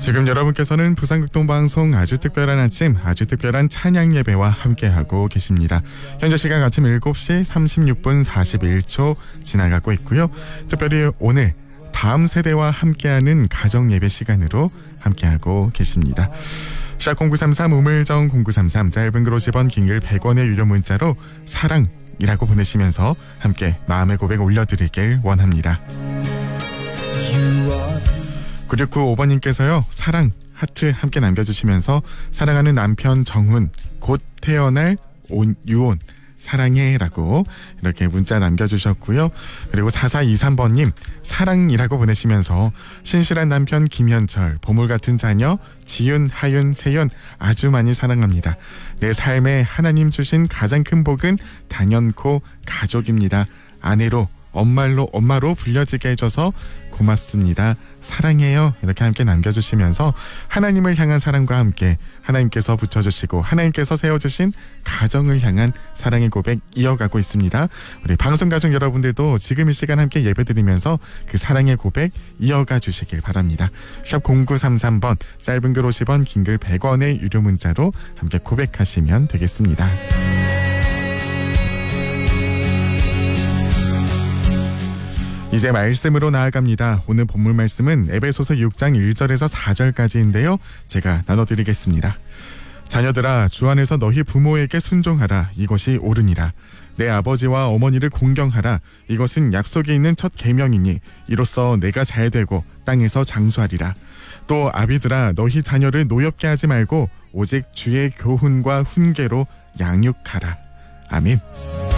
지금 여러분께서는 부산극동방송 아주 특별한 아침, 아주 특별한 찬양 예배와 함께하고 계십니다. 현재 시간 아침 7시 36분 41초 지나가고 있고요. 특별히 오늘 다음 세대와 함께하는 가정 예배 시간으로 함께하고 계십니다. 샵 0933 우물정 0933 짧은 글 50원 긴 글 100원의 유료 문자로 사랑이라고 보내시면서 함께 마음의 고백 올려드리길 원합니다. 9695번님께서요. 사랑 하트 함께 남겨주시면서 사랑하는 남편 정훈 곧 태어날 유온 사랑해 라고 이렇게 문자 남겨주셨고요. 그리고 4423번님 사랑이라고 보내시면서 신실한 남편 김현철 보물같은 자녀 지윤 하윤 세윤 아주 많이 사랑합니다. 내 삶에 하나님 주신 가장 큰 복은 단연코 가족입니다. 아내로 엄마로 불려지게 해줘서 고맙습니다. 사랑해요. 이렇게 함께 남겨주시면서 하나님을 향한 사랑과 함께 하나님께서 붙여주시고 하나님께서 세워주신 가정을 향한 사랑의 고백 이어가고 있습니다. 우리 방송가족 여러분들도 지금 이 시간 함께 예배드리면서 그 사랑의 고백 이어가 주시길 바랍니다. 샵 0933번 짧은 글 50원 긴 글 100원의 유료 문자로 함께 고백하시면 되겠습니다. 이제 말씀으로 나아갑니다. 오늘 본문 말씀은 에베소서 6장 1절에서 4절까지인데요. 제가 나눠드리겠습니다. 자녀들아 주 안에서 너희 부모에게 순종하라. 이것이 옳으니라. 내 아버지와 어머니를 공경하라. 이것은 약속이 있는 첫 계명이니 이로써 내가 잘되고 땅에서 장수하리라. 또 아비들아 너희 자녀를 노엽게 하지 말고 오직 주의 교훈과 훈계로 양육하라. 아멘.